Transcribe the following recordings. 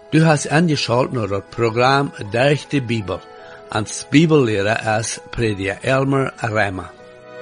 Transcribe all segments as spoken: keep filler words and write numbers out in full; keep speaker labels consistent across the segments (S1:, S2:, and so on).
S1: Du hast angeschaut naar het programma Durch de Bibel. Als Bibellehrer is prediker Elmer Rema.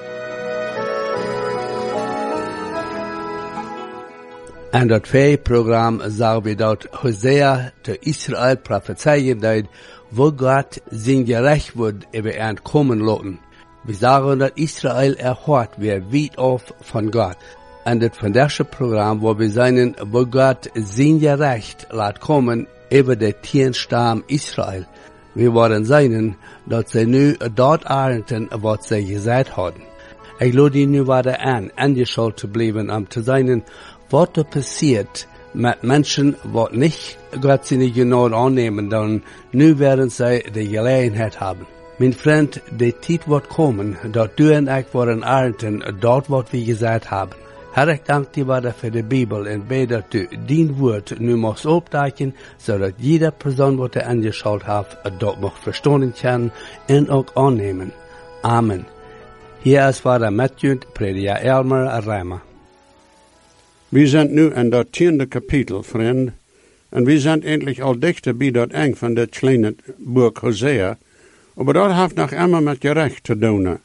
S1: En dat twee programma zagen we dat Hosea te Israël prophezeien deed, wo God zijn gerecht wordt über een komen laten. We zagen dat Israël erhoort weer weit af van God. En het van deze programma, waar we zijn, wo God zijn gerecht laat komen über de tien stam Israël. We worden zijn dat zij nu dort arenten wat zij gezegd hadden. Ik lade die nu weer aan, angeschaut te blijven om te zijn wat er passiert met mensen wat niet Gott zijn genade aannemen, dan nu werden zij de gelegenheid hebben. Mijn vriend, de tijd wordt komen, dat du en ik worden arenten dort wat we gezegd hebben. Herr, ik dank die waarde voor de Bibel en bid dat u dien woord nu mocht opdagen, zodat jeder persoon wat er angeschaut heeft, dat mag verstaan kan en ook aannemen. Amen. Hier is vader Matthew, prediker Elmer Rema.
S2: We zijn nu in dat tiende kapitel, vriend, en we zijn endlich al dichter bij dat eng van dat kleine boek Hosea, maar dat heeft nog immer met gerecht te doen.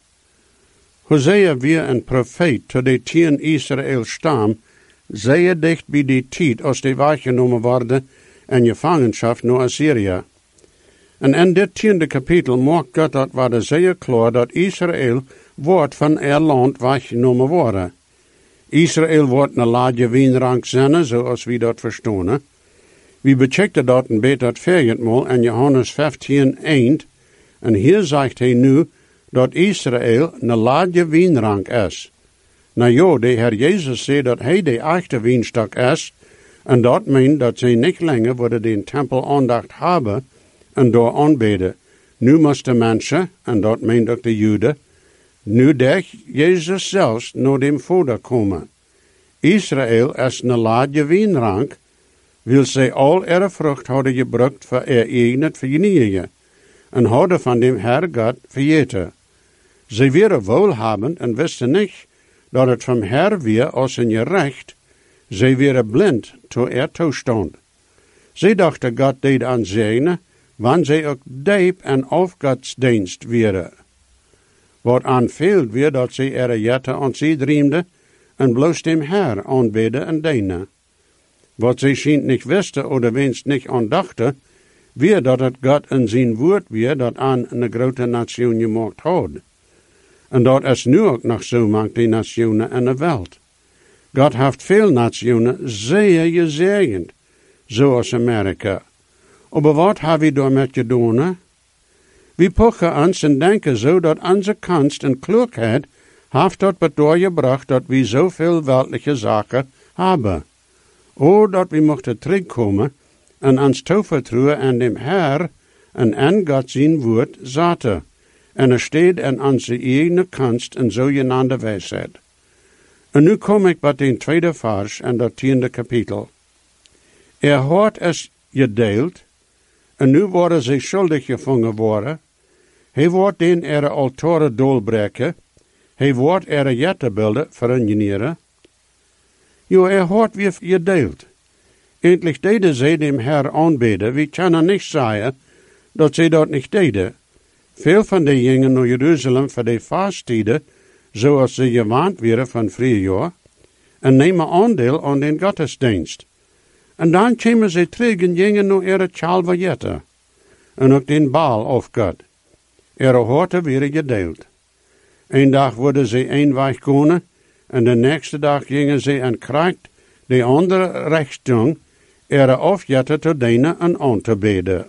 S2: Hosea weer een profeet tot de tien Israël stam, zeer dicht bij die tijd als die waargenomen worden in gevangenschap naar Assyrië. En in dit tiende kapitel maakt God dat worden zeer klaar dat Israël wordt van er land waargenomen worden. Israël wordt een laadje wienrank zijn, zoals we dat verstaan. We becheckten dat een beetje het vijftigmaal in Johannes vijftien één, en hier zegt hij nu dat Israël een laadje wienrank is. Nou ja, de Heer Jezus zei dat hij de echte wienstok is, en dat meent dat zij niet langer worden de tempel aandacht hebben en door aanbeden. Nu moesten mensen, en dat meent ook de Joden, nu der Jezus zelfs naar dem Vader komen. Israël is een laadje wienrank, wil zij al ihre vrucht hadden gebruikt voor er eigen vernieuwen, en hadden van dem Herr God vergeten. Zij waren wohlhabend en wisten niet dat het van Herr weer als een gerecht. Zij waren blind to er toestand. Zij dachten God deed aan zijne, wanneer zij ook diep en auf Gods dienst waren. Wat aanveelt weer dat zij er jette aan zij dreamden en bloos dem Herr aanbeden en dienen. Wat zij schijnt niet wisten oder wenst niet aandachten, weer dat het God in zijn woord weer dat aan een grote nation gemaakt had. En dat is nu ook nog zo maakt die nationen in de wereld. God heeft veel nationen zeer gezegend, zoals Amerika. Maar wat hebben we daarmee gedaan? We pochen ons en denken zo dat onze kunst en kloekheid heeft dat bedoorgebracht dat we zoveel weltliche zaken hebben. O, dat we mochten terugkomen en ons toevertrouwen aan dem Herr en aan God zijn woord zaten. En er steht in onze eigen kunst en zogenaamde wijsheid. En nu kom ik bij den tweede vers en dat tiende kapitel. Er hoort es gedeeld, en nu worden zij schuldig gevangen worden. Hij wordt den ere altaren doorbreken, hij wordt ere jettebeelden verenieren. Jo, er hoort weer gedeeld. Eindelijk deden zij dem Herr aanbeden, we kunnen niet zeggen dat zij dat niet deden. Veel van die gingen naar Jeruzalem voor de vasttijden, zoals ze gewend waren van vrije en nemen aandeel aan den gottesdienst. En dan kwamen ze terug en gingen naar ihre tjalvajetten, en ook den Baal of God. Ihre horten werden gedeeld. Een dag worden ze eenweg komen, en de nächste dag gingen ze en krijgt de andere richting, ihre afjetten te dienen en aan te beden.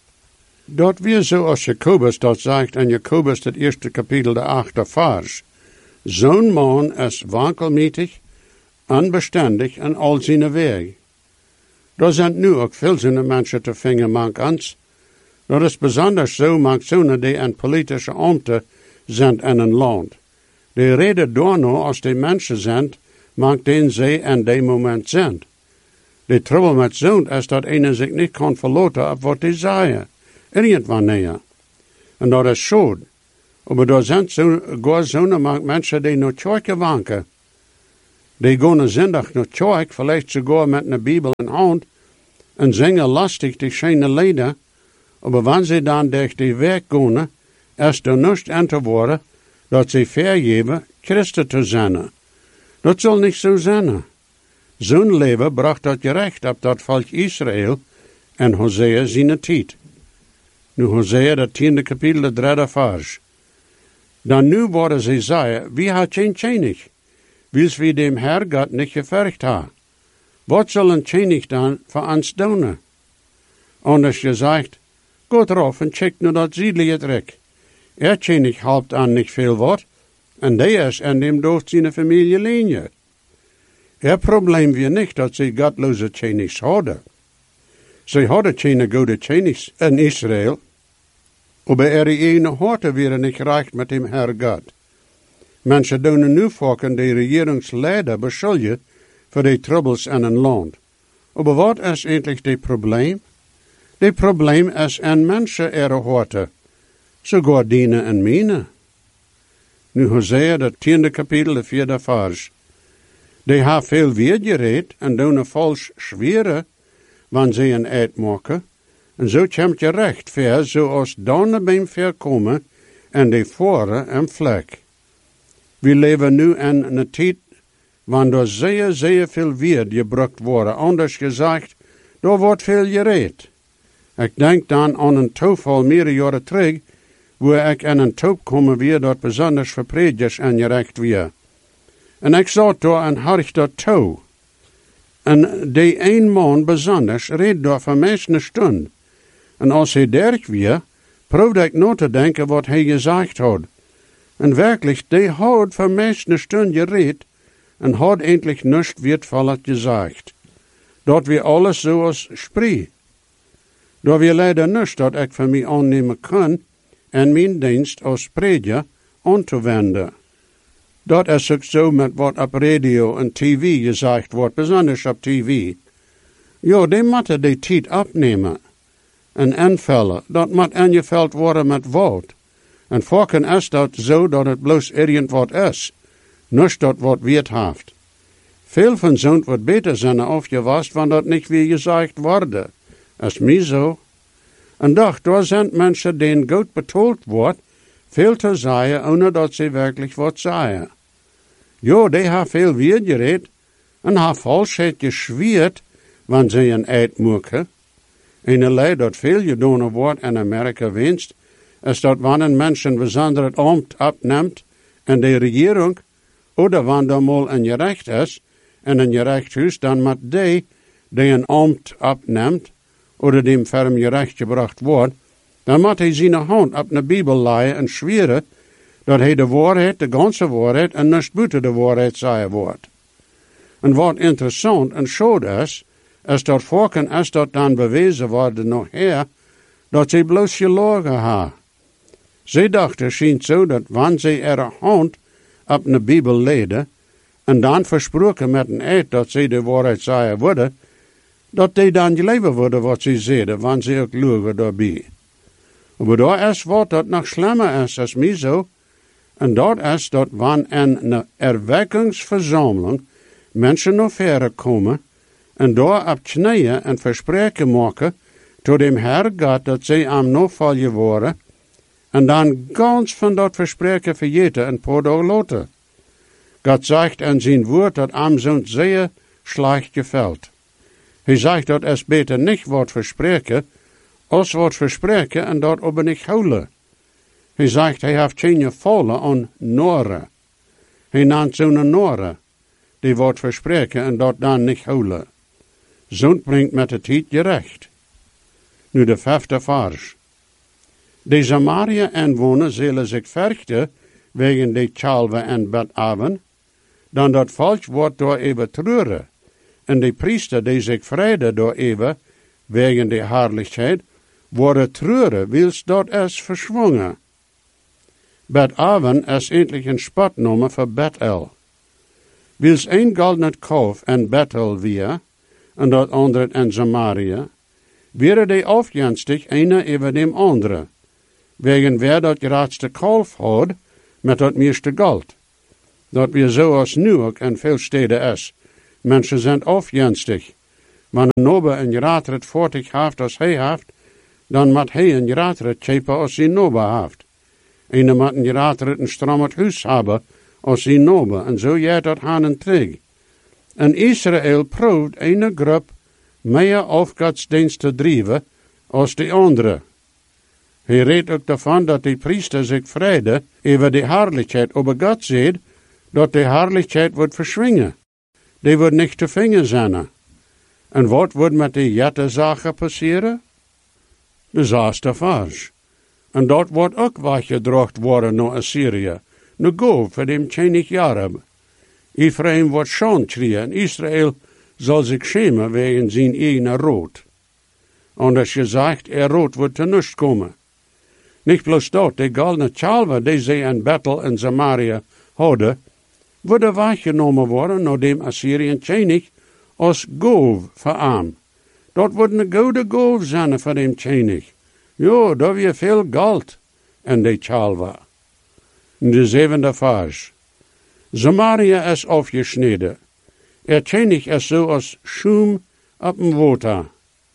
S2: Dat weer zoals Jacobus dat zegt in Jacobus het eerste kapitel de achte vers. Zo'n man is wankelmietig, onbestendig en al zijn weg. Daar zijn nu ook veel zo'n mensen te vinden mankans. Dat is besonders zo mank zo'n die een politische ambten zijn in een land. De reden daarna als die mensen zijn, mank den zij in die moment zijn. De trouble met zo'n is dat een zich niet kan verlaten op wat die zeggen. Irgendwanneer. En dat is schuld. Maar er zijn zo, gar zo'n mensen die naar kerk wanken. Die gaan zondag naar kerk, vielleicht sogar met een Bibel in hand, en zingen lastig die schöne Lieder, aber wenn sie dann durch die Weg gehen, ist er nicht an te worden, dat sie vergeben, Christen te zijn. Dat soll nicht so sein. Zo'n leven bracht dat gerecht op dat volk Israël en Hosea zijn tijd. Nu Hosea, dat tiende kapitel, de derde vers. Dan nu worden ze zeggen, wie hat geen König, wils wie dem Herr Gott nicht gevercht ha. Wat soll een König dan voor ons doen? Anders gezegd, gaat erop en checkt nu dat ziedliche trek. Er König helpt aan nicht veel wat, en die is en dem door zijn familie linie. Het probleem weer niet dat ze godloze Königs hadden. Ze hadden geen goede Königs in Israël, aber er ene harten weer niet recht met dem Herr God. Mensen doen nu vaak de regeringsleider beschuldigen voor de troubles in een land. Aber wat is eigenlijk het probleem? Het probleem is in mensen er harten, sogar dienen en mine. Nu Hosea, dat tiende kapitel, de vierde vers. Die ha veel weergereed en doen een vals schweren, wanneer ze een eed maken. En zo komt je recht ver, zoals dan beim verkomen en de voren en vlek. We leven nu in een tijd, wanneer er zeer, zeer veel weer gebruikt worden. Anders gezegd, daar wordt veel gereed. Ik denk dan aan een toeval meer jaren terug, wo ik in een toep komen weer dat besonders voor predikers en gerecht weer. En ik zat daar en had ik dat toe. En die een man besonders reed daar voor mij een stund. En als hij derg weer, proefde ik na te denken wat hij gezegd had. En werkelijk, die had voor mij een stund gereed en had eindelijk niets wertvolles gezegd. Dat we alles zoals spree. Dat we leider niets dat ik van mij aannemen kan en mijn dienst als prediker aan te wenden. Dat is ook zo met wat op radio en tv gezegd wordt, besonders op tv. Ja, die moeten die tijd opnemen en invullen. Dat moet ingevuld worden met woord. En vaak is dat zo dat het bloos irgend wat is, niet dat wat weet heeft. Veel van zo'n wordt beter zijn afgewast, wanneer dat niet weer gezegd worden. Is mij zo. En doch, daar zijn mensen die goed betaald wordt, veel te zeggen, ohne dat ze werkelijk wat zeggen. Jo, die hebben veel weergereed en hebben valsheid geschweerd, wanneer ze een eed maken. En leid dat veel gedaan wordt in Amerika winst, is dat wanneer een mens een bijzonder ambt opneemt in de regering, of wanneer er mal een gerecht is, in een gerechtshuis, dan moet die, die een ambt opneemt, of dem ferm gerecht gebracht wordt, dan moet hij zijn hand op de Bibel leggen en zweren, dat hij de waarheid, de ganze waarheid, en niet buiten de waarheid zeggen wordt. En wat interessant en schade is, is dat volken is dat dan bewezen worden nog her, dat ze bloos gelogen hebben. Ze dachten schijnt zo dat wanneer ze er hand op de Bibel leiden, en dan versproken met een eed dat ze de waarheid zeggen worden, dat die dan geloven worden wat ze zeiden, wanneer ze ook logen daarbij. Maar daar is wat dat nog slimmer is als mij zo, en dat is dat wanneer in een erwekkingsverzameling mensen naar verre komen, en daar op knieën en verspreken maken, tot dem Herr God dat zij am nog vallen worden, en dan ganz van dat verspreken vergeten een paar dagen later. God zegt in zijn woord dat am zo'n zeer slecht gefällt. Hij zegt dat es beter niet wordt verspreken, als wordt verspreken en dat aber niet houden. Hij zegt hij heeft geen gevallen aan Noren. Hij naant zo'n Noren, die wordt verspreken en dat dan niet houden. Zo'n brengt met de tijd gerecht. Nu de vijfde vers. De Samaria-inwoner zullen zich verchten wegen de Chalwe en Bet-Aven, dan dat volk wordt door even treuren. En de priester die zich vreden door even, wegen de herrlichheid, worden treuren, wils dat is verschwongen. Bet-Aven is eindelijk een spotnummer voor Bethel. Wils een goldnet kalf in Bethel weer, en dat andere in Samaria, wäre die afjenstig ene over dem andere, wegen wer dat grootste kalf had, met dat meeste geld. Dat weer zoals nu ook in veel steden is. Mensen zijn afjenstig, Wanneer een nobe een jaraatret voortig heeft als hij heeft, dan moet hij een jaraatret chepen als zijn nobe heeft. En dan moet een jaraatret een strammet huis hebben als zijn nobe. En zo jij dat aan en terug. En Israël proeft een groep meer afgodsdienst te drijven als de andere. Hij redt ook daarvan dat de priester zich vrede over de heerlijkheid over God zegt, dat de heerlijkheid wordt verschwingen. Die wordt niet te vingen zijn. En wat wordt met de jettezaken passeren? Disaster vars. En dat wordt ook weggedrocht worden naar Assyrië. Nu go voor dem twintig jaren. Ephraim wordt schon schreeuwen en Israël zal zich schämen wegen zijn eigen rood. Anders gezegd, er rood wordt te niets komen. Niet bloos dat, de galne chalva die ze in Bethel en Samaria hadden, worden weggenomen worden naar dem Assyriën tjenig als gov verarm. Dat wordt een goede gov zijn voor dem tjenig. Jo, daar weer veel geld en de chalva. De zevende vers. Samaria is afgesneden. Er tjenig is zo als schoem op een water.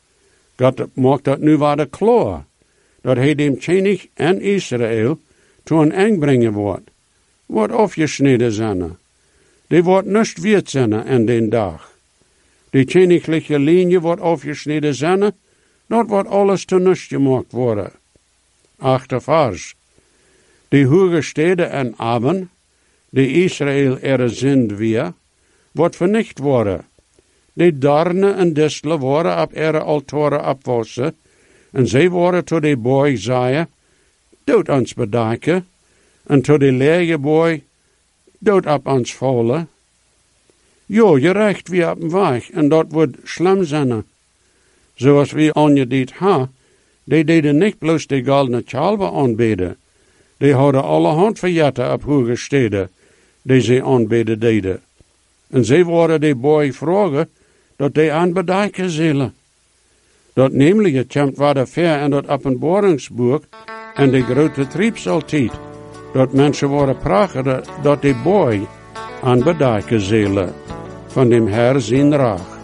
S2: God maakt dat nu waar de klaar, dat hij dem tjenig en Israël toe een eng brengen wordt. Wordt afgesneden zijn. Die wordt niet weert zijn in den dag. Die tjenigliche linie wordt afgesneden zijn, dat wordt alles te niets gemaakt worden. Achte vers. Die hoge steden en Aben, die Israël er zind weer, wordt vernicht worden. Die darnen en distelen worden op ere altaren opwassen, en zij worden tot de boy zeien, dood ons bedijken, en tot de lege boy, dood op ons vallen. Jo, je recht weer op een weg, en dat wordt slim zijn. Zoals we aangediend ha, die deden niet bloos de goldene chalva aanbeden. Die hadden allerhand verjetten op hoge steden, die ze aanbeden deden. En zij worden de boy vragen, dat die aanbedijken zullen. Dat namelijk het komt waar de ver in dat openbaringsboek en de grote triebsaltijd, dat mensen worden praten dat de boy aanbedijken zullen van dem Herr zijn raag.